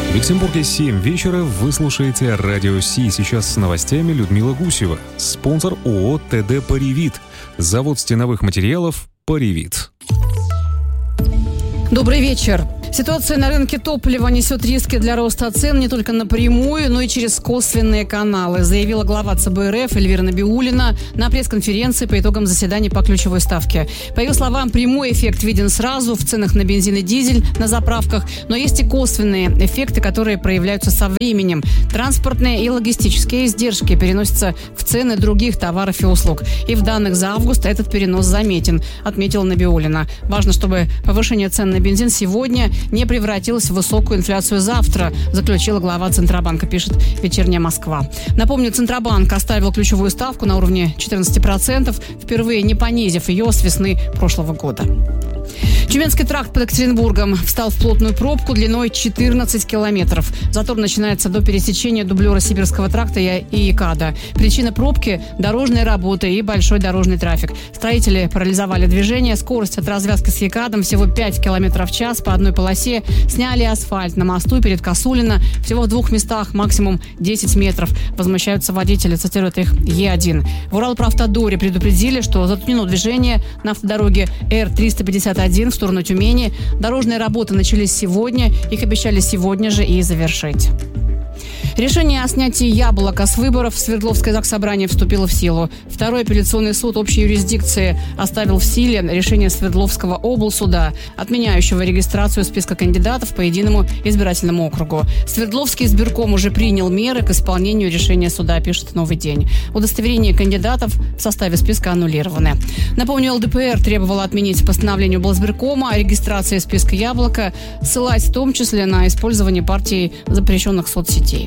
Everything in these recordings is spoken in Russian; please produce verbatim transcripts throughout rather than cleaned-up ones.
В Екатеринбурге семь вечера. Вы слушаете Радио Си. Сейчас с новостями Людмила Гусева. Спонсор ООО ТД «Паривит». Завод стеновых материалов «Паривит». Добрый вечер. Ситуация на рынке топлива несет риски для роста цен не только напрямую, но и через косвенные каналы, заявила глава ЦБ РФ Эльвира Набиуллина на пресс-конференции по итогам заседания по ключевой ставке. По ее словам, прямой эффект виден сразу в ценах на бензин и дизель на заправках, но есть и косвенные эффекты, которые проявляются со временем. Транспортные и логистические издержки переносятся в цены других товаров и услуг. И в данных за август этот перенос заметен, отметила Набиуллина. Важно, чтобы повышение цен на бензин сегодня не превратилась в высокую инфляцию завтра, заключила глава Центробанка, пишет «Вечерняя Москва». Напомню, Центробанк оставил ключевую ставку на уровне четырнадцать процентов, впервые не понизив ее с весны прошлого года. Тюменский тракт под Екатеринбургом встал в плотную пробку длиной четырнадцать километров. Затор начинается до пересечения дублера Сибирского тракта и ЯКАДа. Причина пробки – дорожные работы и большой дорожный трафик. Строители парализовали движение. Скорость от развязки с ЯКАДом всего пять километров в час по одной полосе. Сняли асфальт на мосту перед Косулино. Всего в двух местах, максимум десять метров. Возмущаются водители, цитирует их Е один. В Уралправтодоре предупредили, что затруднено движение на автодороге Р триста пятьдесят один в сторону Тюмени. Дорожные работы начались сегодня. Их обещали сегодня же и завершить. Решение о снятии яблока с выборов в Свердловское заксобрание вступило в силу. Второй апелляционный суд общей юрисдикции оставил в силе решение Свердловского облсуда, отменяющего регистрацию списка кандидатов по единому избирательному округу. Свердловский избирком уже принял меры к исполнению решения суда, пишет «Новый день». Удостоверения кандидатов в составе списка аннулированы. Напомню, ЛДПР требовала отменить постановление облсбиркома о регистрации списка яблока, ссылаясь в том числе на использование партией запрещенных соцсетей.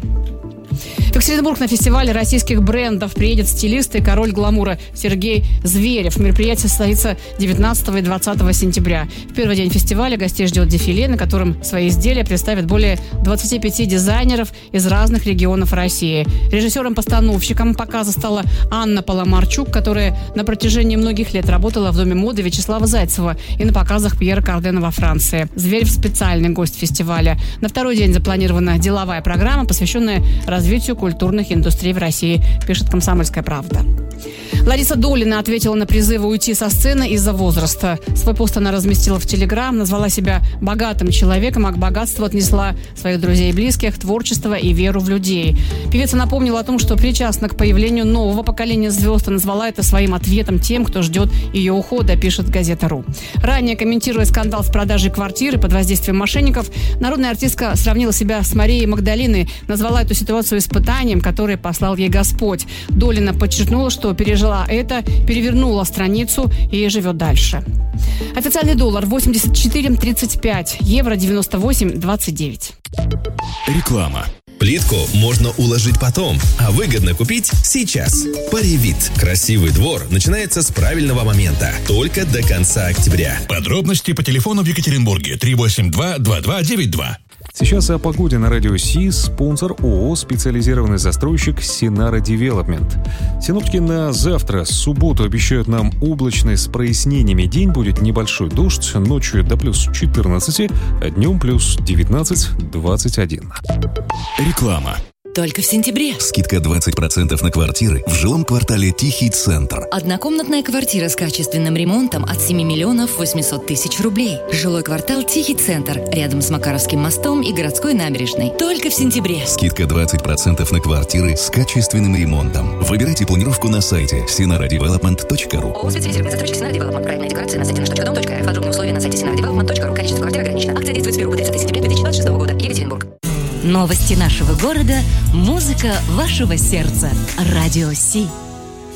В Екатеринбург на фестивале российских брендов приедет стилист и король гламура Сергей Зверев. Мероприятие состоится девятнадцатого и двадцатого сентября. В первый день фестиваля гостей ждет дефиле, на котором свои изделия представят более двадцати пяти дизайнеров из разных регионов России. Режиссером-постановщиком показа стала Анна Паламарчук, которая на протяжении многих лет работала в Доме моды Вячеслава Зайцева и на показах Пьера Кардена во Франции. Зверев – специальный гость фестиваля. На второй день запланирована деловая программа, посвященная развитию культурных индустрий в России, пишет «Комсомольская правда». Лариса Долина ответила на призывы уйти со сцены из-за возраста. Свой пост она разместила в Телеграм, назвала себя богатым человеком, а к богатству отнесла своих друзей и близких, творчество и веру в людей. Певица напомнила о том, что причастна к появлению нового поколения звезд, и назвала это своим ответом тем, кто ждет ее ухода, пишет Газета.ру. Ранее, комментируя скандал с продажей квартиры под воздействием мошенников, народная артистка сравнила себя с Марией Магдалиной, назвала эту ситуацию испытанием, которое послал ей Господь. Долина подчеркнула, что пережила это, перевернула страницу и живет дальше. Официальный доллар восемьдесят четыре тридцать пять, евро девяносто восемь двадцать девять. Реклама. Плитку можно уложить потом, а выгодно купить сейчас. Паривит. Красивый двор начинается с правильного момента. Только до конца октября. Подробности по телефону в Екатеринбурге три восемь два два два девять два. Сейчас о погоде на Радио Си. Спонсор ООО «Специализированный застройщик Синара Девелопмент». Синоптики на завтра, субботу, обещают нам облачный с прояснениями день. Будет небольшой дождь, ночью до плюс четырнадцати, а днем плюс девятнадцать двадцать один. Реклама. Только в сентябре. Скидка двадцать процентов на квартиры в жилом квартале Тихий Центр. Однокомнатная квартира с качественным ремонтом от семи миллионов восемьсот тысяч рублей. Жилой квартал Тихий Центр. Рядом с Макаровским мостом и городской набережной. Только в сентябре. Скидка двадцать процентов на квартиры с качественным ремонтом. Выбирайте планировку на сайте синара девелопмент точка ру. ООО «Специализированный застройщик Синара Девелопмент». Проектная декларация на сайте наш точка дом точка рф. Подробные условия на сайте синара девелопмент точка ру. Количество квартир ограничено. Акция действует с первого по тридцатое сентября две тысячи двадцать шестого года. Екатеринбург. Новости нашего города, музыка вашего сердца. Радио Си.